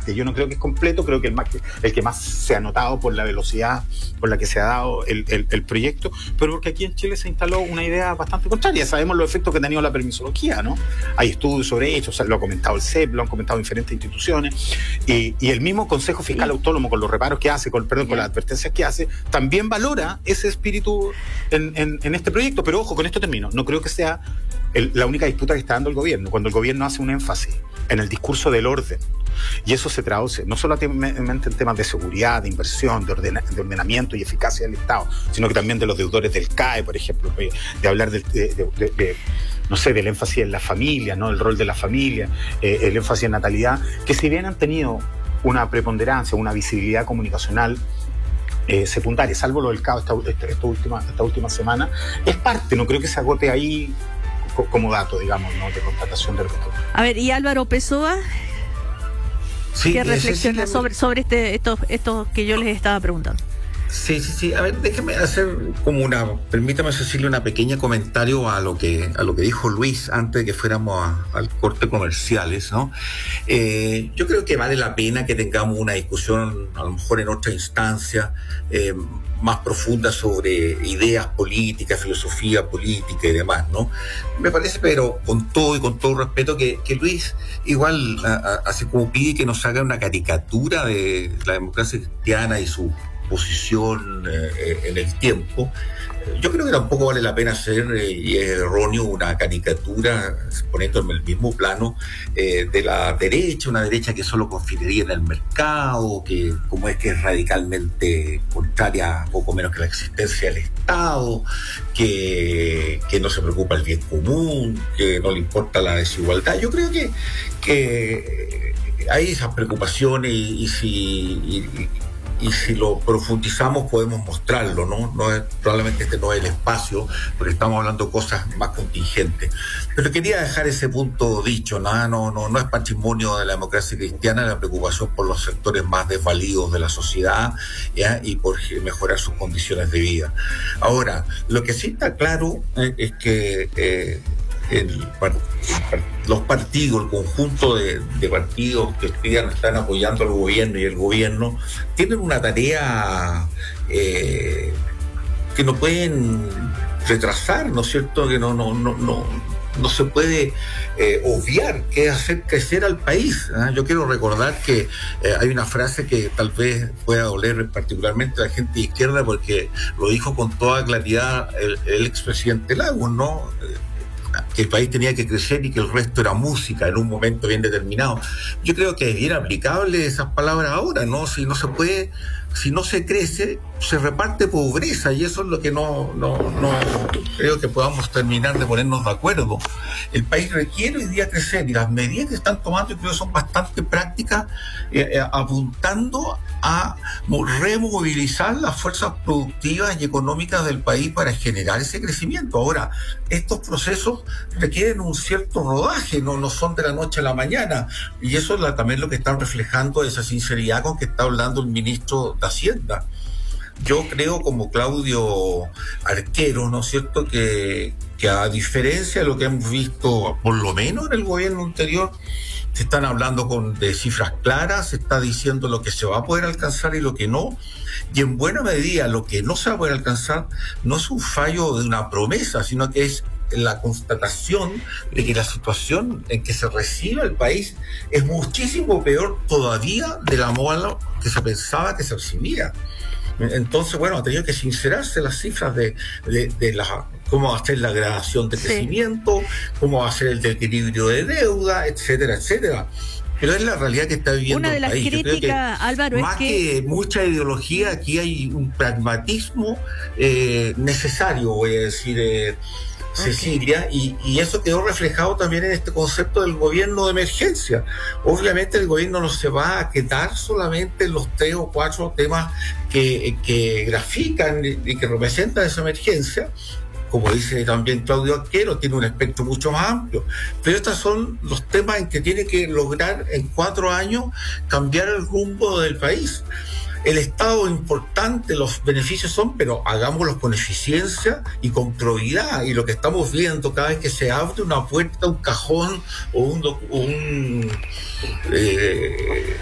parte. Yo no creo que es completo, creo que el que más se ha notado por la velocidad por la que se ha dado el proyecto, pero porque aquí en Chile se instaló una idea bastante contraria. Sabemos los efectos que ha tenido la permisología, ¿no? Hay estudios sobre ello, o sea, lo ha comentado el CEP, lo han comentado diferentes instituciones, y el mismo Consejo Fiscal Autónomo, con los reparos que hace, con las advertencias que hace, también valora ese espíritu en este proyecto. Pero ojo, con esto termino, no creo que sea la única disputa que está dando el gobierno. Cuando el gobierno hace un énfasis en el discurso del orden, y eso se traduce no solamente en temas de seguridad, de inversión, de ordenamiento y eficacia del Estado, sino que también de los deudores del CAE, por ejemplo, de hablar no sé, del énfasis en la familia, ¿no? El rol de la familia, el énfasis en natalidad, que si bien han tenido una preponderancia, una visibilidad comunicacional secundaria, salvo lo del CAE esta última semana, es parte, no creo que se agote ahí como dato, digamos, ¿no? De constatación del resto. A ver, ¿y Álvaro Pessoa? Sí, ¿Qué reflexiona sobre esto que yo les estaba preguntando? Sí. A ver, déjeme hacer permítame, Cecilia, una pequeña comentario a lo que dijo Luis antes de que fuéramos al corte comerciales, ¿no? Yo creo que vale la pena que tengamos una discusión, a lo mejor en otra instancia, más profunda sobre ideas políticas, filosofía política y demás, ¿no? Me parece, pero con todo respeto, que Luis igual así como pide que nos haga una caricatura de la democracia cristiana y su posición en el tiempo. Yo creo que tampoco vale la pena hacer, y es erróneo, una caricatura poniéndome en el mismo plano de la derecha, una derecha que solo confiaría en el mercado, que es radicalmente contraria poco menos que la existencia del Estado, que no se preocupa el bien común, que no le importa la desigualdad. Yo creo que hay esas preocupaciones y si lo profundizamos podemos mostrarlo, ¿no? Probablemente este no es el espacio, porque estamos hablando de cosas más contingentes. Pero quería dejar ese punto dicho, no es patrimonio de la democracia cristiana la preocupación por los sectores más desvalidos de la sociedad, ¿ya? Y por mejorar sus condiciones de vida. Ahora, lo que sí está claro es que los partidos, el conjunto de partidos que están apoyando al gobierno y el gobierno, tienen una tarea que no pueden retrasar, ¿no es cierto? Que no se puede obviar, que es hacer crecer al país, ¿eh? Yo quiero recordar que hay una frase que tal vez pueda doler particularmente a la gente de izquierda, porque lo dijo con toda claridad el expresidente Lagos, ¿no? Que el país tenía que crecer y que el resto era música en un momento bien determinado. Yo creo que es bien aplicable esas palabras ahora, ¿no? Si no se crece, se reparte pobreza, y eso es lo que no creo que podamos terminar de ponernos de acuerdo. El país requiere hoy día crecer, y las medidas que están tomando, yo creo, son bastante prácticas, apuntando a removilizar las fuerzas productivas y económicas del país para generar ese crecimiento. Ahora, estos procesos requieren un cierto rodaje, no son de la noche a la mañana, y eso es también lo que están reflejando esa sinceridad con que está hablando el ministro de Hacienda. Yo creo, como Claudio Arquero, ¿no es cierto?, que a diferencia de lo que hemos visto, por lo menos en el gobierno anterior, se están hablando de cifras claras, se está diciendo lo que se va a poder alcanzar y lo que no, y en buena medida lo que no se va a poder alcanzar no es un fallo de una promesa, sino que es la constatación de que la situación en que se recibe el país es muchísimo peor todavía de la moda que se pensaba que se recibía. Entonces, bueno, ha tenido que sincerarse las cifras de cómo va a ser la gradación de crecimiento, cómo va a ser el equilibrio de deuda, etcétera, etcétera. Pero es la realidad que está viviendo una de las el país. críticas, Álvaro, más que mucha ideología, aquí hay un pragmatismo necesario, voy a decir, Cecilia, y eso quedó reflejado también en este concepto del gobierno de emergencia. Obviamente el gobierno no se va a quedar solamente en los 3 o 4 temas que grafican y que representan esa emergencia. Como dice también Claudio Arquero, tiene un espectro mucho más amplio. Pero estos son los temas en que tiene que lograr en 4 años cambiar el rumbo del país. El Estado es importante, los beneficios son, pero hagámoslos con eficiencia y con probidad. Y lo que estamos viendo cada vez que se abre una puerta, un cajón o un